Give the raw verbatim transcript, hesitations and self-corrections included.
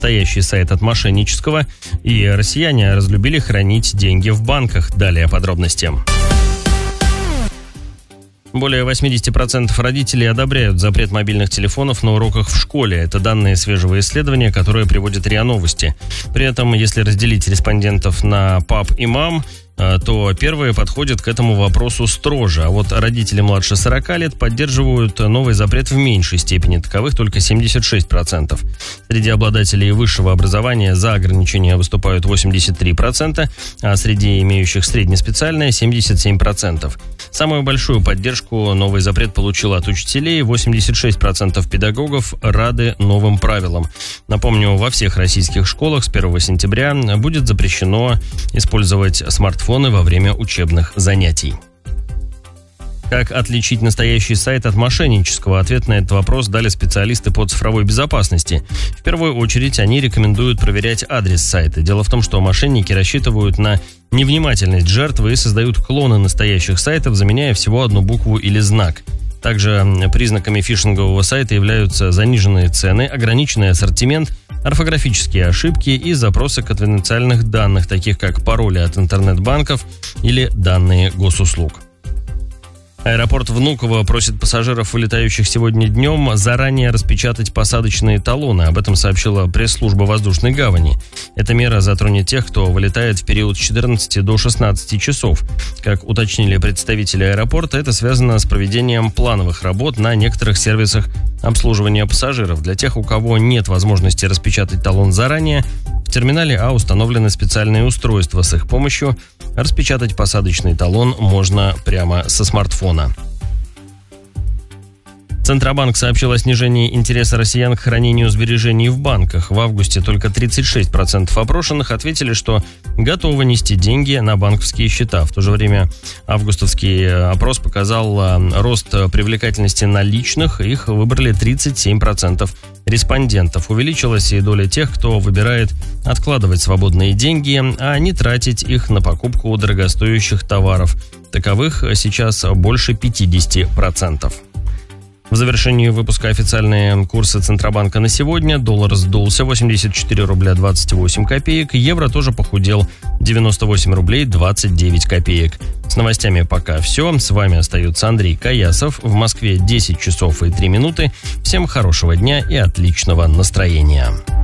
настоящий сайт от мошеннического, и россияне разлюбили хранить деньги в банках. Далее подробности. Более восемьдесят процентов родителей одобряют запрет мобильных телефонов на уроках в школе. Это данные свежего исследования, которое приводит РИА Новости. При этом, если разделить респондентов на пап и мам, то первые подходят к этому вопросу строже. А вот родители младше сорока лет поддерживают новый запрет в меньшей степени. Таковых только семьдесят шесть процентов. Среди обладателей высшего образования за ограничения выступают восемьдесят три процента, а среди имеющих среднеспециальное семьдесят семь процентов. Самую большую поддержку новый запрет получил от учителей. восемьдесят шесть процентов педагогов рады новым правилам. Напомню, во всех российских школах с первого сентября будет запрещено использовать смартфоны во время учебных занятий. Как отличить настоящий сайт от мошеннического? Ответ на этот вопрос дали специалисты по цифровой безопасности. В первую очередь они рекомендуют проверять адрес сайта. Дело в том, что мошенники рассчитывают на невнимательность жертвы и создают клоны настоящих сайтов, заменяя всего одну букву или знак. Также признаками фишингового сайта являются заниженные цены, ограниченный ассортимент, орфографические ошибки и запросы конфиденциальных данных, таких как пароли от интернет-банков или данные госуслуг. Аэропорт Внуково просит пассажиров, вылетающих сегодня днем, заранее распечатать посадочные талоны. Об этом сообщила пресс-служба воздушной гавани. Эта мера затронет тех, кто вылетает в период с четырнадцати до шестнадцати часов. Как уточнили представители аэропорта, это связано с проведением плановых работ на некоторых сервисах обслуживания пассажиров. Для тех, у кого нет возможности распечатать талон заранее, в терминале А установлены специальные устройства. С их помощью распечатать посадочный талон можно прямо со смартфона. Центробанк сообщил о снижении интереса россиян к хранению сбережений в банках. В августе только тридцать шесть процентов опрошенных ответили, что готовы нести деньги на банковские счета. В то же время августовский опрос показал рост привлекательности наличных. Их выбрали тридцать семь процентов респондентов. Увеличилась и доля тех, кто выбирает откладывать свободные деньги, а не тратить их на покупку дорогостоящих товаров. Таковых сейчас больше пятьдесят процентов. В завершении выпуска официальные курсы Центробанка на сегодня. Доллар сдулся восемьдесят четыре рубля двадцать восемь копеек. Евро тоже похудел девяносто восемь рублей двадцать девять копеек. С новостями пока все. С вами остается Андрей Каясов. В Москве десять часов и три минуты. Всем хорошего дня и отличного настроения.